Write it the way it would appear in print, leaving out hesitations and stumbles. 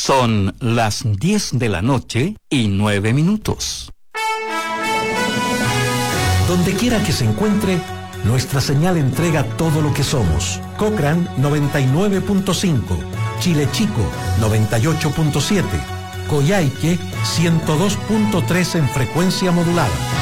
Son las 10:09 PM. Donde quiera que se encuentre, nuestra señal entrega todo lo que somos. Cochrane 99.5, Chile Chico 98.7, Coyhaique 102.3 en frecuencia modulada.